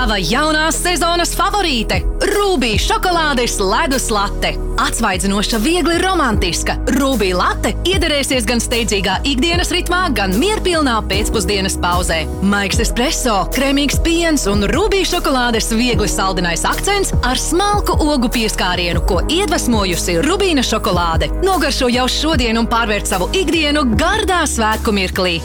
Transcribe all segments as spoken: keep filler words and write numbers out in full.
Tava jaunās sezonas favorīte – Rūbī šokolādes ledus late. Atsvaidzinoša, viegli romantiska. Rūbī late iederēsies gan steidzīgā ikdienas ritmā, gan mierpilnā pēcpusdienas pauzē. Maigs espresso, krēmīgs piens un Rūbī šokolādes viegli saldinais akcents ar smalku ogu pieskārienu, ko iedvesmojusi Rubīna šokolāde. Nogaršo jau šodien un pārvērt savu ikdienu gardā svētku mirklī.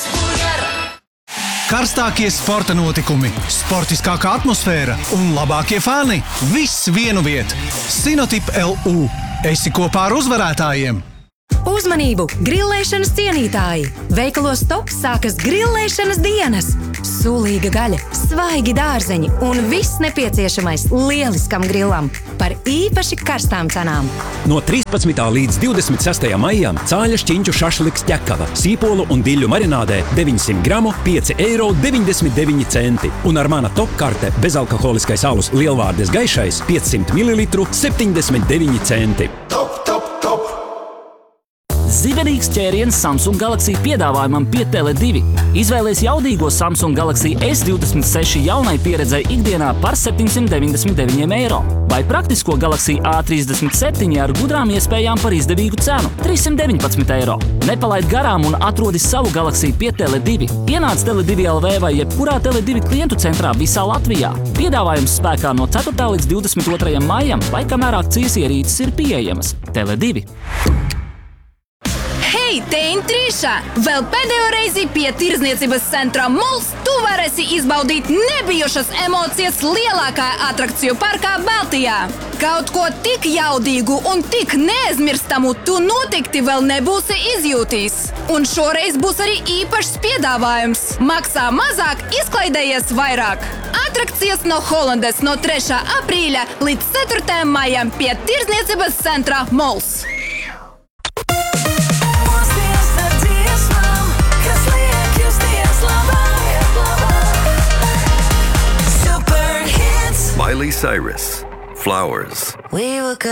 Karstākie sporta notikumi, sportiskākā atmosfēra un labākie fani – viss vienu vietu. Sinotip L U. Esi kopā ar uzvarētājiem! Uzmanību, grillēšanas cienītāji! Veikalos Top sākas grillēšanas dienas! Sulīga gaļa, svaigi dārzeņi un viss nepieciešamais lieliskam grillam par īpaši karstām cenām. No trīspadsmitā līdz divdesmit sestajam maijam cāļa šķiņķu šašliks ķekava, sīpolu un diļu marinādē deviņsimt gramu, pieci eiro deviņdesmit deviņi centi. Un ar mana Top karte bezalkoholiskais alus Lielvārdes gaišais piecsimt mililitru septiņdesmit deviņi centi. Top, top, top! Zibenīgs ķēriens Samsung Galaxy piedāvājumam pie Tele divi. Izvēlies jaudīgo Samsung Galaxy S divdesmit seši jaunai pieredzei ikdienā par septiņsimt deviņdesmit deviņi eiro. Vai praktisko Galaxy A trīsdesmit septiņi ar gudrām iespējām par izdevīgu cenu – trīssimt deviņpadsmit eiro. Nepalaid garām un atrodi savu Galaxy pie Tele divi. Ienāc Tele divi L V vai jebkurā Tele divi klientu centrā visā Latvijā. Piedāvājums spēkā no ceturtā līdz divdesmit otrajam maijam, vai kamēr akcijas ierīces ir pieejamas. Tele divi. Hei, te Intrīša! Vēl pēdējo reizi pie Tirdzniecības centra Mols tu varēsi izbaudīt nebijušas emocijas lielākā atrakciju parkā Baltijā. Kaut ko tik jaudīgu un tik neaizmirstamu tu noteikti vēl nebūsi izjūtījis. Un šoreiz būs arī īpašs piedāvājums. Maksā mazāk, izklaidējies vairāk. Atrakcijas no Holandes no trešā aprīļa līdz ceturtajam maijam pie Tirdzniecības centra Mols. Miley Cyrus, Flowers. We were good.